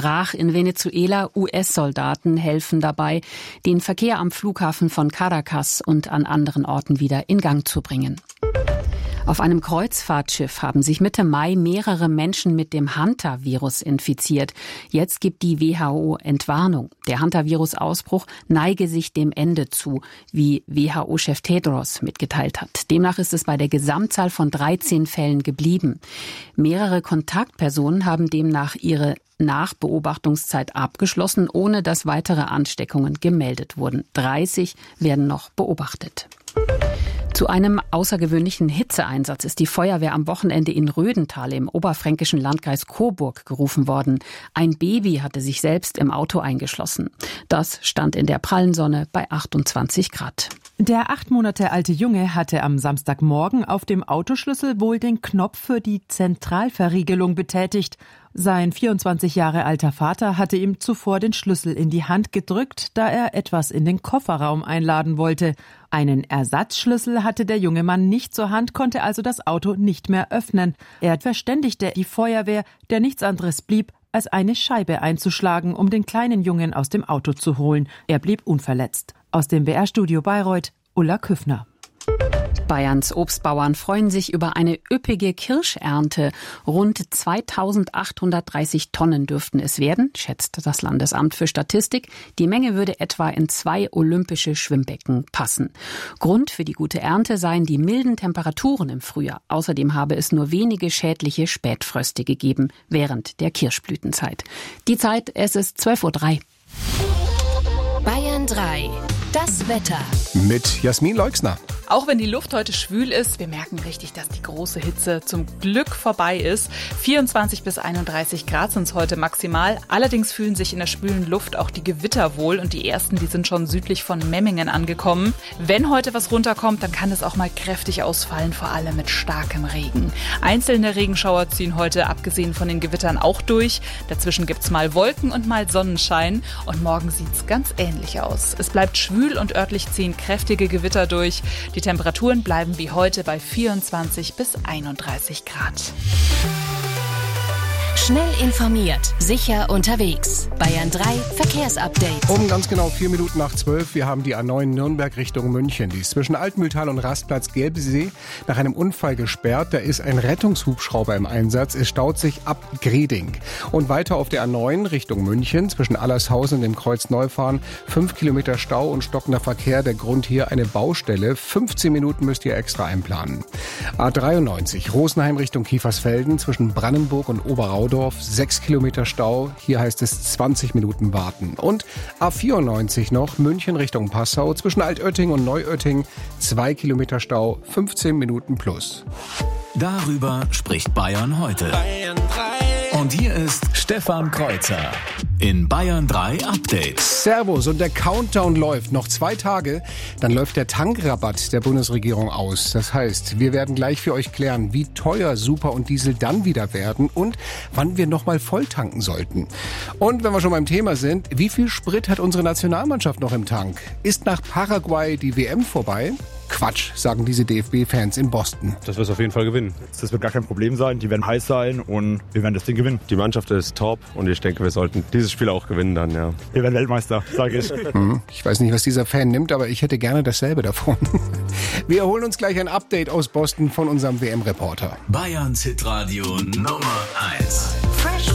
brach in Venezuela. US-Soldaten helfen dabei, den Verkehr am Flughafen von Caracas und an anderen Orten wieder in Gang zu bringen. Auf einem Kreuzfahrtschiff haben sich Mitte Mai mehrere Menschen mit dem Hanta-Virus infiziert. Jetzt gibt die WHO Entwarnung. Der Hanta-Virus-Ausbruch neige sich dem Ende zu, wie WHO-Chef Tedros mitgeteilt hat. Demnach ist es bei der Gesamtzahl von 13 Fällen geblieben. Mehrere Kontaktpersonen haben demnach ihre Nachbeobachtungszeit abgeschlossen, ohne dass weitere Ansteckungen gemeldet wurden. 30 werden noch beobachtet. Zu einem außergewöhnlichen Hitzeeinsatz ist die Feuerwehr am Wochenende in Rödental im oberfränkischen Landkreis Coburg gerufen worden. Ein Baby hatte sich selbst im Auto eingeschlossen. Das stand in der prallen Sonne bei 28 Grad. Der 8 Monate alte Junge hatte am Samstagmorgen auf dem Autoschlüssel wohl den Knopf für die Zentralverriegelung betätigt. Sein 24 Jahre alter Vater hatte ihm zuvor den Schlüssel in die Hand gedrückt, da er etwas in den Kofferraum einladen wollte. Einen Ersatzschlüssel hatte der junge Mann nicht zur Hand, konnte also das Auto nicht mehr öffnen. Er verständigte die Feuerwehr, der nichts anderes blieb, als eine Scheibe einzuschlagen, um den kleinen Jungen aus dem Auto zu holen. Er blieb unverletzt. Aus dem BR-Studio Bayreuth, Ulla Küffner. Bayerns Obstbauern freuen sich über eine üppige Kirschernte. Rund 2830 Tonnen dürften es werden, schätzt das Landesamt für Statistik. Die Menge würde etwa in 2 olympische Schwimmbecken passen. Grund für die gute Ernte seien die milden Temperaturen im Frühjahr. Außerdem habe es nur wenige schädliche Spätfröste gegeben während der Kirschblütenzeit. Die Zeit, es ist 12:03 Uhr. Bayern 3. Das Wetter. Mit Jasmin Leuxner. Auch wenn die Luft heute schwül ist, wir merken richtig, dass die große Hitze zum Glück vorbei ist. 24 bis 31 Grad sind es heute maximal. Allerdings fühlen sich in der schwülen Luft auch die Gewitter wohl und die ersten, die sind schon südlich von Memmingen angekommen. Wenn heute was runterkommt, dann kann es auch mal kräftig ausfallen, vor allem mit starkem Regen. Einzelne Regenschauer ziehen heute, abgesehen von den Gewittern, auch durch. Dazwischen gibt's mal Wolken und mal Sonnenschein und morgen sieht's ganz ähnlich aus. Es bleibt schwül und örtlich ziehen kräftige Gewitter durch. Die Temperaturen bleiben wie heute bei 24 bis 31 Grad. Schnell informiert, sicher unterwegs. Bayern 3 Verkehrsupdate. Um ganz genau 4 Minuten nach 12. Wir haben die A9 Nürnberg Richtung München. Die ist zwischen Altmühltal und Rastplatz Gelbsee nach einem Unfall gesperrt. Da ist ein Rettungshubschrauber im Einsatz. Es staut sich ab Greding. Und weiter auf der A9 Richtung München zwischen Allershausen und dem Kreuz Neufahren. 5 Kilometer Stau und stockender Verkehr. Der Grund hier eine Baustelle. 15 Minuten müsst ihr extra einplanen. A93 Rosenheim Richtung Kiefersfelden zwischen Brandenburg und Oberraudorf. 6 Kilometer Stau, hier heißt es 20 Minuten warten. Und A94 noch, München Richtung Passau, zwischen Altötting und Neuötting, 2 Kilometer Stau, 15 Minuten plus. Darüber spricht Bayern heute. Bayern 3. Und hier ist Stefan Kreuzer in Bayern 3 Update. Servus, und der Countdown läuft. Noch 2 Tage, dann läuft der Tankrabatt der Bundesregierung aus. Das heißt, wir werden gleich für euch klären, wie teuer Super und Diesel dann wieder werden und wann wir nochmal voll tanken sollten. Und wenn wir schon beim Thema sind, wie viel Sprit hat unsere Nationalmannschaft noch im Tank? Ist nach Paraguay die WM vorbei? Quatsch, sagen diese DFB-Fans in Boston. Das wird auf jeden Fall gewinnen. Das wird gar kein Problem sein. Die werden heiß sein und wir werden das Ding gewinnen. Die Mannschaft ist top und ich denke, wir sollten dieses Spiel auch gewinnen dann, ja. Wir werden Weltmeister, sage ich. Ich weiß nicht, was dieser Fan nimmt, aber ich hätte gerne dasselbe davon. Wir holen uns gleich ein Update aus Boston von unserem WM-Reporter. Bayerns Hitradio Nummer 1.